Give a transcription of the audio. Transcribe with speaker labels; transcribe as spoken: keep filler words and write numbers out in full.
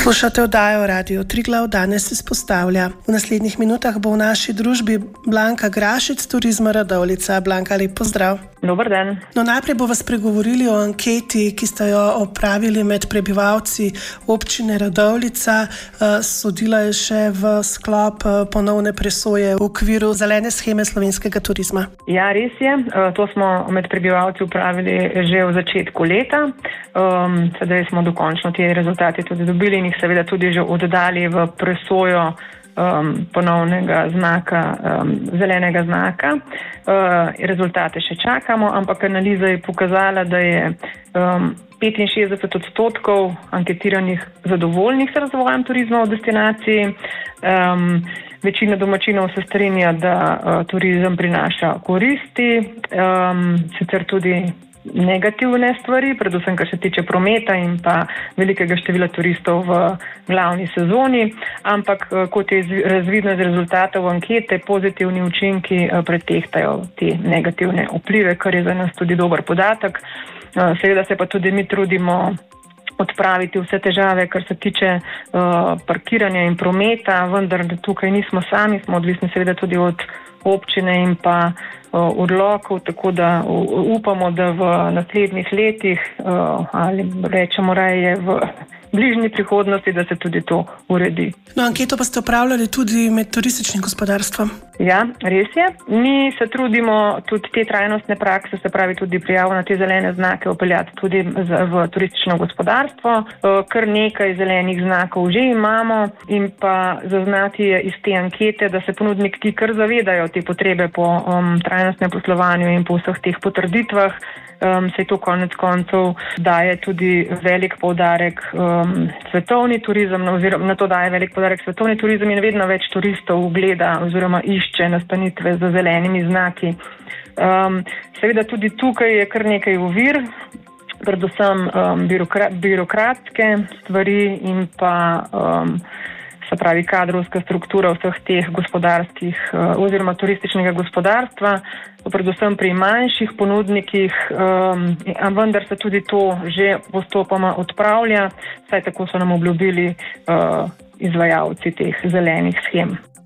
Speaker 1: Poslušate oddajo Radio Triglav, danes izpostavlja. V naslednjih minutah bo v naši družbi Blanka Grašic, Turizma Radovljica. Blanka, lep pozdrav.
Speaker 2: Dober dan.
Speaker 1: No, najprej bo vas spregovorili o anketi, ki ste jo opravili med prebivalci občine Radovljica. Sodila je še v sklop ponovne presoje v okviru zelene sheme slovenskega turizma.
Speaker 2: Ja, res je. To smo med prebivalci opravili že v začetku leta. Um, sedaj smo dokončno te rezultate tudi dobili in jih seveda tudi že oddali v presojo um, ponovnega znaka, um, zelenega znaka. Uh, rezultate še čakamo, ampak analiza je pokazala, da je um, petinšestdeset odstotkov anketiranih zadovoljnih s razvojem turizma v destinaciji. Um, večina domačinov se strinja, da uh, turizem prinaša koristi, um, sicer tudi negativne stvari, predvsem kar se tiče prometa in pa velikega števila turistov v glavni sezoni, ampak kot je razvidno iz rezultatov ankete, pozitivni učinki pretehtajo te negativne vplive, kar je za nas tudi dober podatek. Seveda se pa tudi mi trudimo odpraviti vse težave, kar se tiče uh, parkiranja in prometa, vendar tukaj nismo sami, smo odvisni seveda tudi od občine in pa uh, odlokov, tako da uh, upamo, da v naslednjih letih uh, ali rečemo raje v bližnji prihodnosti, da se tudi to uredi.
Speaker 1: No, anketo pa ste opravljali tudi med turističnim gospodarstvom.
Speaker 2: Ja, res je. Mi se trudimo tudi te trajnostne prakse, se pravi tudi prijavo na te zelene znake upeljati tudi v turistično gospodarstvo. Kar nekaj zelenih znakov že imamo in pa zaznati je iz te ankete, da se ponudniki kar zavedajo te potrebe po um, trajnostnem poslovanju in po vseh teh potrditvah. Um, se to konec koncev daje tudi velik poudarek um, svetovni turizem, oziroma na to daje velik poudarek svetovni turizem in vedno več turistov gleda oziroma išče nastanitve z zelenimi znaki. Um, seveda tudi tukaj je kar nekaj ovir, predvsem um, birokra- birokratske stvari in pa um, se pravi kadrovska struktura vseh teh gospodarskih oziroma turističnega gospodarstva, predvsem pri manjših ponudnikih, um, vendar se tudi to že postopoma odpravlja, saj tako so nam obljubili uh, izvajalci teh zelenih shem.